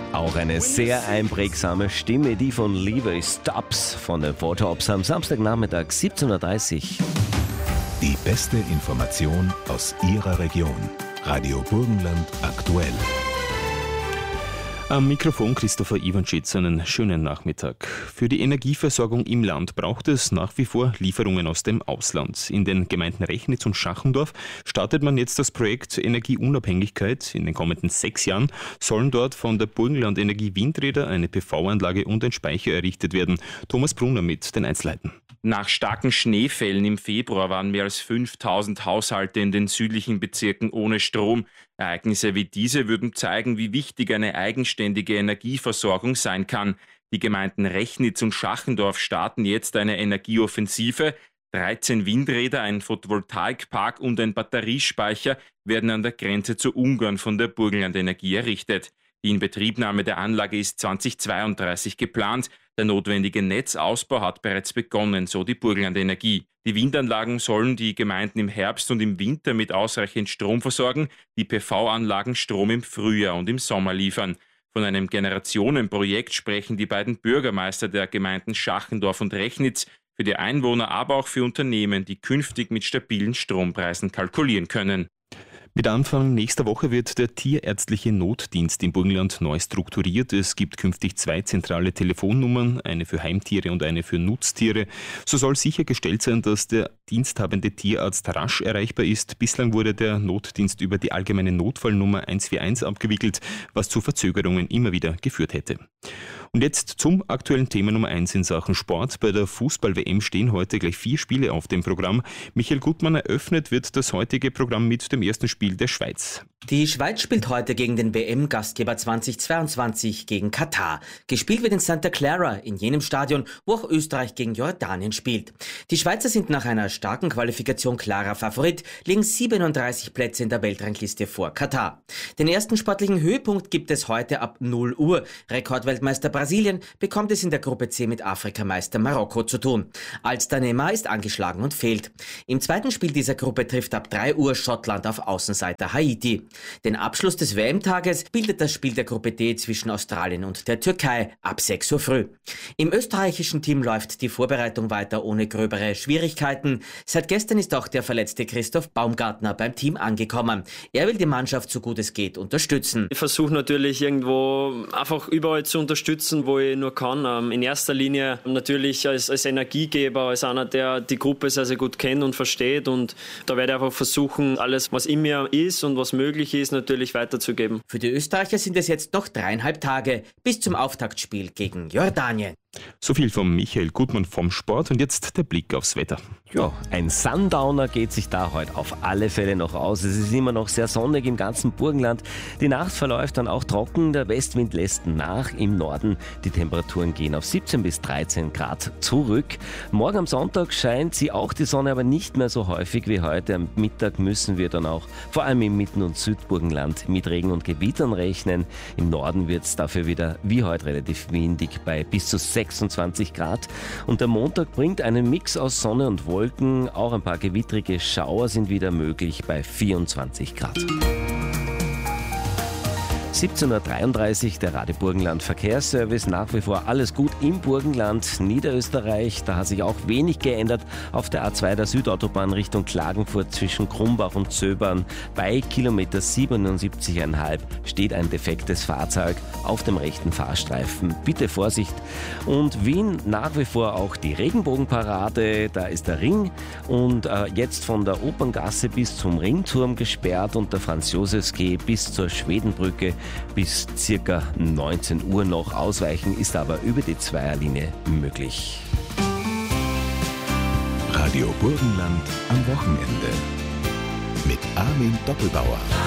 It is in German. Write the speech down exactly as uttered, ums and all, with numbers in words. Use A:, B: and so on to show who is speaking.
A: Auch eine sehr einprägsame Stimme, die von Levi Stubbs von den Four Tops am Samstagnachmittag siebzehn Uhr dreißig.
B: Die beste Information aus Ihrer Region. Radio Burgenland aktuell.
C: Am Mikrofon Christopher Iwanschitz, einen schönen Nachmittag. Für die Energieversorgung im Land braucht es nach wie vor Lieferungen aus dem Ausland. In den Gemeinden Rechnitz und Schachendorf startet man jetzt das Projekt Energieunabhängigkeit. In den kommenden sechs Jahren sollen dort von der Burgenland Energie Windräder eine P V-Anlage und ein Speicher errichtet werden. Thomas Brunner mit den Einzelheiten.
D: Nach starken Schneefällen im Februar waren mehr als fünftausend Haushalte in den südlichen Bezirken ohne Strom. Ereignisse wie diese würden zeigen, wie wichtig eine eigenständige Energieversorgung sein kann. Die Gemeinden Rechnitz und Schachendorf starten jetzt eine Energieoffensive. dreizehn Windräder, ein Photovoltaikpark und ein Batteriespeicher werden an der Grenze zu Ungarn von der Burgenland Energie errichtet. Die Inbetriebnahme der Anlage ist zweitausendzweiunddreißig geplant. Der notwendige Netzausbau hat bereits begonnen, so die Burgenland Energie. Die Windanlagen sollen die Gemeinden im Herbst und im Winter mit ausreichend Strom versorgen, die P V-Anlagen Strom im Frühjahr und im Sommer liefern. Von einem Generationenprojekt sprechen die beiden Bürgermeister der Gemeinden Schachendorf und Rechnitz, für die Einwohner, aber auch für Unternehmen, die künftig mit stabilen Strompreisen kalkulieren können.
C: Mit Anfang nächster Woche wird der tierärztliche Notdienst im Burgenland neu strukturiert. Es gibt künftig zwei zentrale Telefonnummern, eine für Heimtiere und eine für Nutztiere. So soll sichergestellt sein, dass der diensthabende Tierarzt rasch erreichbar ist. Bislang wurde der Notdienst über die allgemeine Notfallnummer eins vier eins abgewickelt, was zu Verzögerungen immer wieder geführt hätte. Und jetzt zum aktuellen Thema Nummer eins in Sachen Sport. Bei der Fußball-W M stehen heute gleich vier Spiele auf dem Programm. Michael Gutmann, eröffnet wird das heutige Programm mit dem ersten Spiel der Schweiz.
E: Die Schweiz spielt heute gegen den W M-Gastgeber zweitausendzweiundzwanzig gegen Katar. Gespielt wird in Santa Clara, in jenem Stadion, wo auch Österreich gegen Jordanien spielt. Die Schweizer sind nach einer starken Qualifikation klarer Favorit, liegen siebenunddreißig Plätze in der Weltrangliste vor Katar. Den ersten sportlichen Höhepunkt gibt es heute ab null Uhr. Rekordweltmeister Brasilien bekommt es in der Gruppe C mit Afrikameister Marokko zu tun. Alster Neymar ist angeschlagen und fehlt. Im zweiten Spiel dieser Gruppe trifft ab drei Uhr Schottland auf Außenseiter Haiti. Den Abschluss des W M-Tages bildet das Spiel der Gruppe D zwischen Australien und der Türkei ab sechs Uhr früh. Im österreichischen Team läuft die Vorbereitung weiter ohne gröbere Schwierigkeiten. Seit gestern ist auch der verletzte Christoph Baumgartner beim Team angekommen. Er will die Mannschaft so gut es geht unterstützen.
F: Ich versuche natürlich irgendwo einfach überall zu unterstützen, wo ich nur kann. In erster Linie natürlich als, als Energiegeber, als einer, der die Gruppe sehr, sehr gut kennt und versteht. Und da werde ich einfach versuchen, alles, was in mir ist und was möglich ist, natürlich weiterzugeben.
E: Für die Österreicher sind es jetzt noch dreieinhalb Tage bis zum Auftaktspiel gegen Jordanien.
C: So viel von Michael Gutmann vom Sport und jetzt der Blick aufs Wetter.
A: Ja, ein Sundowner geht sich da heute auf alle Fälle noch aus. Es ist immer noch sehr sonnig im ganzen Burgenland. Die Nacht verläuft dann auch trocken, der Westwind lässt nach im Norden. Die Temperaturen gehen auf siebzehn bis dreizehn Grad zurück. Morgen am Sonntag scheint sie auch die Sonne, aber nicht mehr so häufig wie heute. Am Mittag müssen wir dann auch vor allem im Mitten- und Südburgenland mit Regen und Gewittern rechnen. Im Norden wird es dafür wieder wie heute relativ windig bei bis zu sechsundzwanzig Grad. Und der Montag bringt einen Mix aus Sonne und Wolken. Auch ein paar gewittrige Schauer sind wieder möglich bei vierundzwanzig Grad. siebzehn Uhr dreiunddreißig, der Radio Burgenland Verkehrsservice. Nach wie vor alles gut im Burgenland, Niederösterreich. Da hat sich auch wenig geändert. Auf der A zwei der Südautobahn Richtung Klagenfurt zwischen Krumbach und Zöbern bei Kilometer siebenundsiebzig Komma fünf steht ein defektes Fahrzeug auf dem rechten Fahrstreifen. Bitte Vorsicht. Und Wien nach wie vor auch die Regenbogenparade. Da ist der Ring und äh, jetzt von der Operngasse bis zum Ringturm gesperrt und der Franz-Josefs-Quai bis zur Schwedenbrücke bis circa neunzehn Uhr noch. Ausweichen ist aber über die Zweierlinie möglich.
B: Radio Burgenland am Wochenende mit Armin Doppelbauer.